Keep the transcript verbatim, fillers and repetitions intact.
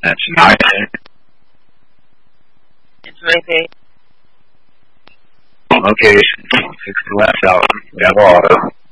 That's nice. It's right there. Okay, fix the left out. Got water.